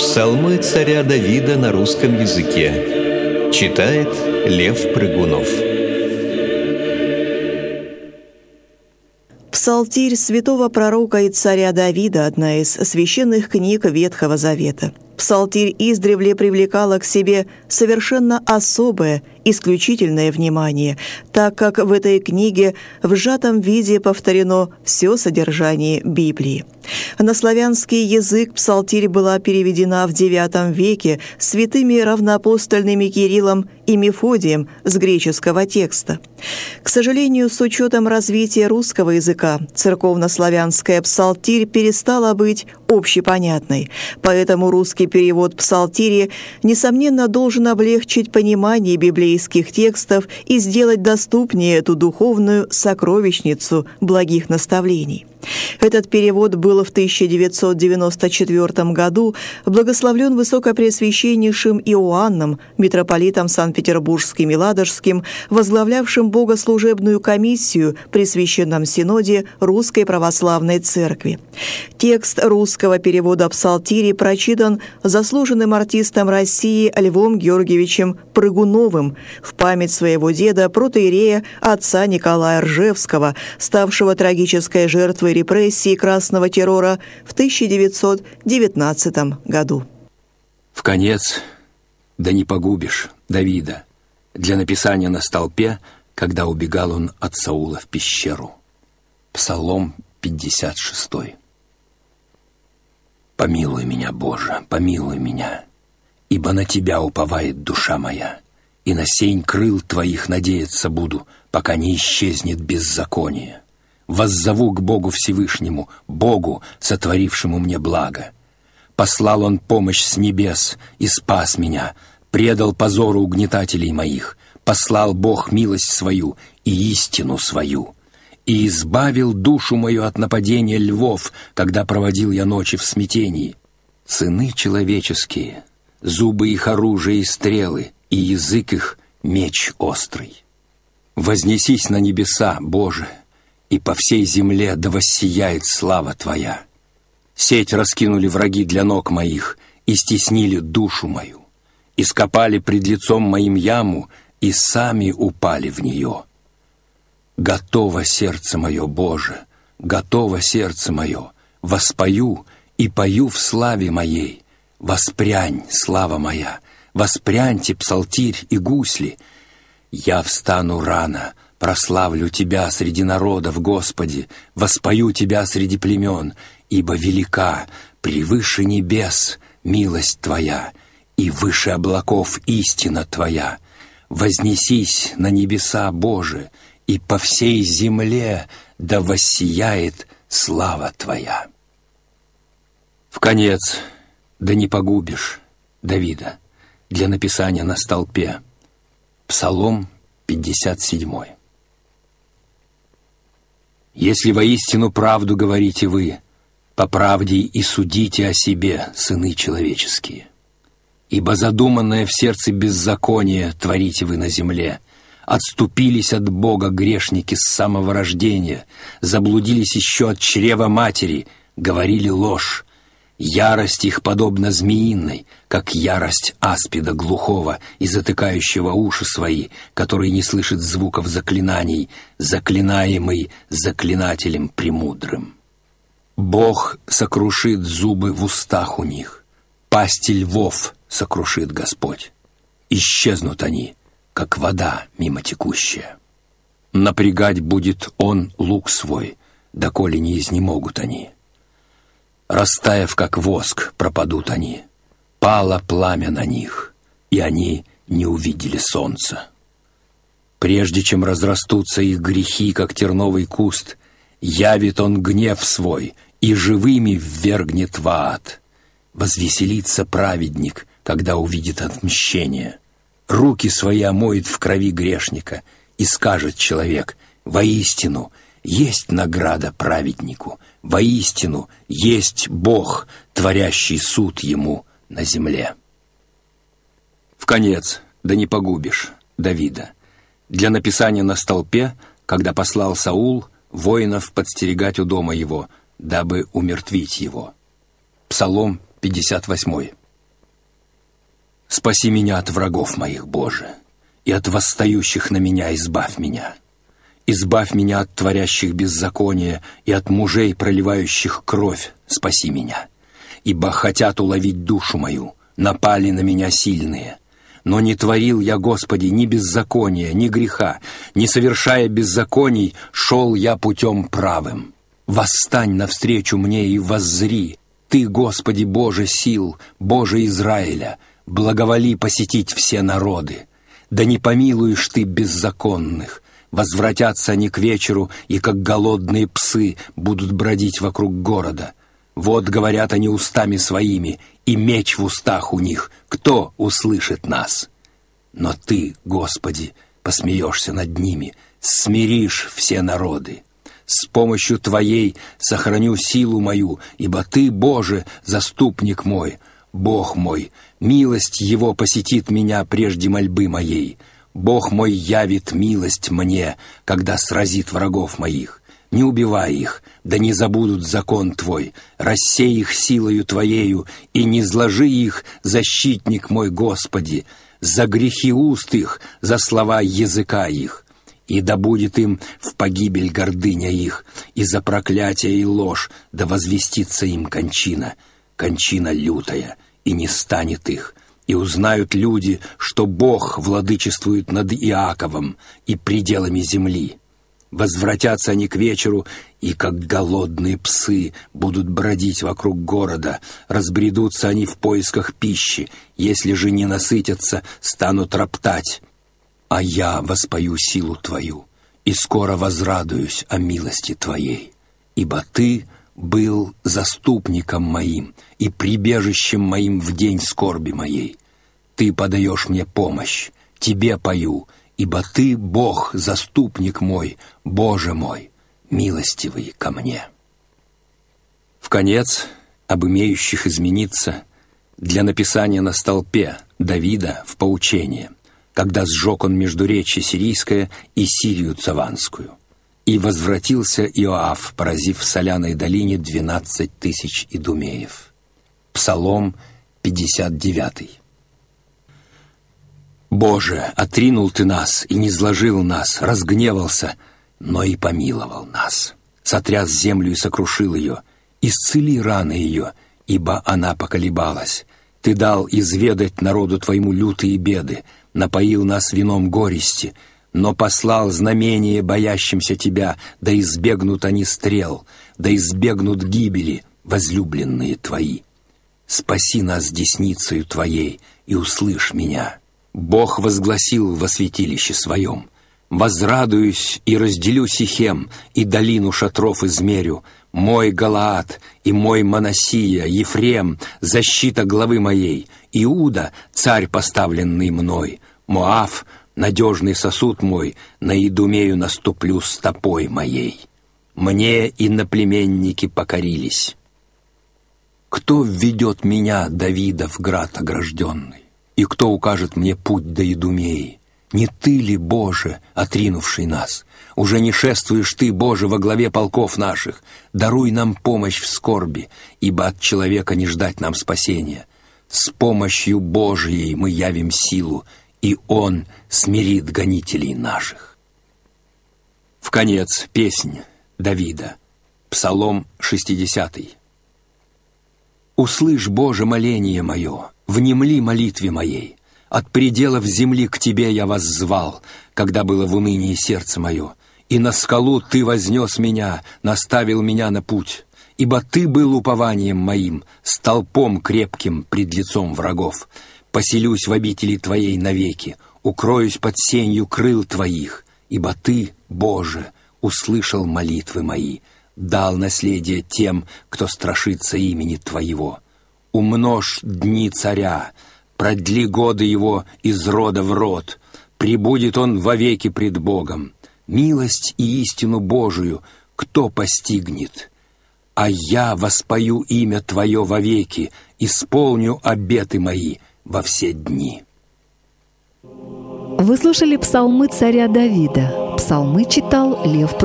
Псалмы царя Давида на русском языке. Читает Лев Прыгунов. Псалтирь святого пророка и царя Давида – одна из священных книг Ветхого Завета. Псалтирь издревле привлекала к себе совершенно особое, исключительное внимание, так как в этой книге в сжатом виде повторено все содержание Библии. На славянский язык псалтирь была переведена в IX веке святыми равноапостольными Кириллом и Мефодием с греческого текста. К сожалению, с учетом развития русского языка, церковнославянская псалтирь перестала быть общепонятной, поэтому русский перевод псалтири, несомненно, должен облегчить понимание библейских текстов и сделать доступнее эту духовную сокровищницу благих наставлений. Этот перевод был в 1994 году благословлен Высокопреосвященнейшим Иоанном, митрополитом Санкт-Петербургским и Ладожским, возглавлявшим богослужебную комиссию при Священном Синоде Русской Православной Церкви. Текст русского перевода псалтири прочитан заслуженным артистом России Львом Георгиевичем Прыгуновым в память своего деда, протоиерея отца Николая Ржевского, ставшего трагической жертвой репрессий красного террора в 1919 году. «Вконец, да не погубишь Давида» для написания на столпе, когда убегал он от Саула в пещеру. Псалом 56. «Помилуй меня, Боже, помилуй меня, ибо на Тебя уповает душа моя, и на сень крыл Твоих надеяться буду, пока не исчезнет беззаконие. Воззову к Богу Всевышнему, Богу, сотворившему мне благо. Послал Он помощь с небес и спас меня, предал позору угнетателей моих, послал Бог милость свою и истину свою. И избавил душу мою от нападения львов, когда проводил я ночи в смятении. Сыны человеческие, зубы их оружие и стрелы, и язык их меч острый. Вознесись на небеса, Боже, и по всей земле да воссияет слава Твоя. Сеть раскинули враги для ног моих, и стеснили душу мою, ископали пред лицом моим яму, и сами упали в нее. Готово сердце мое, Боже, готово сердце мое, воспою и пою в славе моей. Воспрянь, слава моя, воспряньте псалтирь и гусли. Я встану рано, прославлю Тебя среди народов, Господи, воспою Тебя среди племен, ибо велика, превыше небес, милость Твоя, и выше облаков истина Твоя. Вознесись на небеса, Боже, и по всей земле да воссияет слава Твоя». «Вконец, да не погубишь» Давида для написания на столпе. Псалом 57. «Если воистину правду говорите вы, по правде и судите о себе, сыны человеческие. Ибо задуманное в сердце беззаконие творите вы на земле. Отступились от Бога грешники с самого рождения, заблудились еще от чрева матери, говорили ложь. Ярость их подобна змеиной, как ярость аспида глухого и затыкающего уши свои, который не слышит звуков заклинаний, заклинаемый заклинателем премудрым. Бог сокрушит зубы в устах у них, пасти львов сокрушит Господь. Исчезнут они, как вода мимо текущая. Напрягать будет Он лук свой, доколе не изнемогут они. Растаяв, как воск, пропадут они. Пало пламя на них, и они не увидели солнца. Прежде чем разрастутся их грехи, как терновый куст, явит Он гнев свой и живыми ввергнет в ад. Возвеселится праведник, когда увидит отмщение. Руки свои омоет в крови грешника, и скажет человек: воистину, есть награда праведнику, воистину, есть Бог, творящий суд ему на земле. Вконец, да не погубишь Давида для написания на столпе, когда послал Саул воинов подстерегать у дома его, дабы умертвить его. Псалом 58. Спаси меня от врагов моих, Боже, и от восстающих на меня избавь меня. Избавь меня от творящих беззаконие и от мужей, проливающих кровь, спаси меня. Ибо хотят уловить душу мою, напали на меня сильные. Но не творил я, Господи, ни беззакония, ни греха, не совершая беззаконий, шел я путем правым. Восстань навстречу мне и воззри, Ты, Господи, Боже сил, Боже Израиля, благоволи посетить все народы. Да не помилуешь Ты беззаконных, возвратятся они к вечеру, и как голодные псы будут бродить вокруг города. Вот говорят они устами своими, и меч в устах у них. Кто услышит нас? Но Ты, Господи, посмеешься над ними, смиришь все народы. С помощью Твоей сохраню силу мою, ибо Ты, Боже, заступник мой, Бог мой, милость Его посетит меня прежде мольбы моей. Бог мой явит милость мне, когда сразит врагов моих. Не убивай их, да не забудут закон Твой, рассей их силою Твоею, и не зложи их, защитник мой, Господи, за грехи уст их, за слова языка их. И да будет им в погибель гордыня их, и за проклятие и ложь да возвестится им кончина, кончина лютая, и не станет их. И узнают люди, что Бог владычествует над Иаковом и пределами земли. Возвратятся они к вечеру, и, как голодные псы, будут бродить вокруг города. Разбредутся они в поисках пищи, если же не насытятся, станут роптать. А я воспою силу Твою, и скоро возрадуюсь о милости Твоей. Ибо Ты был заступником моим и прибежищем моим в день скорби моей. Ты подаешь мне помощь, Тебе пою, ибо Ты, Бог, заступник мой, Боже мой, милостивый ко мне. Вконец, об имеющих измениться, для написания на столпе Давида в поучение, когда сжег он междуречье сирийское и Сирию цаванскую. И возвратился Иоав, поразив в Соляной долине 12 тысяч идумеев. Псалом 59. Боже, отринул Ты нас и не зложил нас, разгневался, но и помиловал нас. Сотряс землю и сокрушил ее, исцели раны ее, ибо она поколебалась. Ты дал изведать народу Твоему лютые беды, напоил нас вином горести, но послал знамение боящимся Тебя, да избегнут они стрел, да избегнут гибели, возлюбленные Твои. Спаси нас десницею Твоей и услышь меня. Бог возгласил во святилище своем: возрадуюсь и разделю Сихем, и долину шатров измерю. Мой Галаад и мой Манассия, Ефрем, защита главы моей, Иуда, царь, поставленный мной, Моав, надежный сосуд мой, на Идумею наступлю стопой моей. Мне иноплеменники покорились. Кто введет меня, Давида, в град огражденный? И кто укажет мне путь до Идумеи? Не Ты ли, Боже, отринувший нас? Уже не шествуешь Ты, Боже, во главе полков наших? Даруй нам помощь в скорби, ибо от человека не ждать нам спасения. С помощью Божией мы явим силу, и Он смирит гонителей наших. Вконец песнь Давида, Псалом 60. Услышь, Боже, моление мое, внемли молитве моей. От пределов земли к Тебе я воззвал, когда было в унынии сердце мое, и на скалу Ты вознес меня, наставил меня на путь. Ибо Ты был упованием моим, столпом крепким пред лицом врагов. Поселюсь в обители Твоей навеки, укроюсь под сенью крыл Твоих, ибо Ты, Боже, услышал молитвы мои, дал наследие тем, кто страшится имени Твоего. Умножь дни царя, продли годы его из рода в род, пребудет он вовеки пред Богом. Милость и истину Божию кто постигнет? А я воспою имя Твое вовеки, исполню обеты мои во все дни. Вы слушали псалмы царя Давида. Псалмы читал Лев